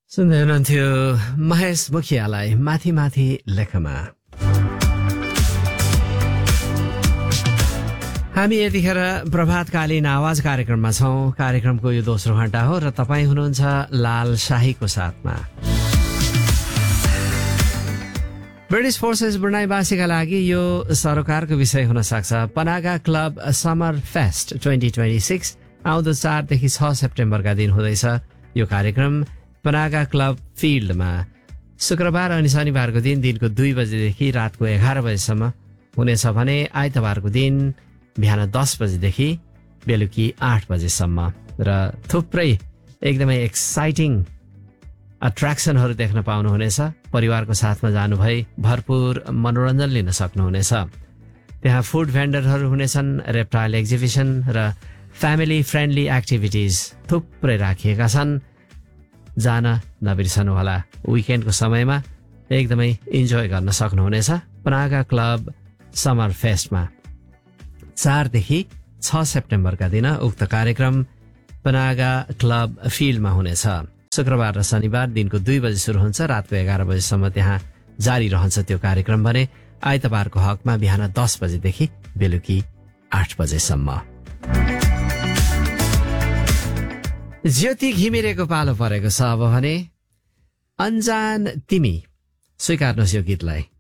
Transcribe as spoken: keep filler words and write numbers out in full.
सुन्दै हुनुहुन्थ्यो महेश मुखियालाई माथि माथि लेखमा। हामी यतिखेर प्रभातकालीन आवाज कार्यक्रममा छौं। कार्यक्रमको यो दोस्रो घण्टा हो र तपाईँ हुनुहुन्छ लाल शाहीको साथमा। ब्रिटिश फोर्सेस ब्रुनाईवासीका लागि यो सरोकारको विषय हुन सक्छ। पनागा club summer fest twenty twenty six आउँदो चारदेखि छ सेप्टेम्बरका दिन हुँदैछ। यो कार्यक्रम पनागा क्लब फिल्डमा शुक्रबार अनि शनिबारको दिन दिनको दुई बजेदेखि रातको एघार बजेसम्म हुनेछ भने आइतबारको दिन बिहान दस बजेदेखि बेलुकी आठ बजेसम्म र थुप्रै एकदमै एक्साइटिङ अट्र्याक्सनहरू देख्न पाउनुहुनेछ। परिवारको साथमा जानुभए भरपूर मनोरञ्जन लिन सक्नुहुनेछ। त्यहाँ फुड भेन्डरहरू हुनेछन्, रेप्टाइल एक्जिबिसन र फ्यामिली फ्रेन्डली एक्टिभिटिज थुप्रै राखिएका छन्। जान नबिर्सनुहोला। विकेन्डको समयमा एकदमै इन्जोय गर्न सक्नुहुनेछ पनागा क्लब समर फेस्टमा। चारदेखि छ सेप्टेम्बरका दिन उक्त कार्यक्रम पनागा क्लब फिल्डमा हुनेछ। शुक्रबार र शनिबार दिनको दुई बजे सुरु हुन्छ, रातको एघार बजेसम्म त्यहाँ जारी रहन्छ त्यो कार्यक्रम भने आइतबारको हकमा बिहान दस बजेदेखि बेलुकी आठ बजेसम्म। ज्योति घिमिरेको पालो परेको छ अब भने। अन्जान तिमी, स्वीकार्नुहोस् यो गीतलाई।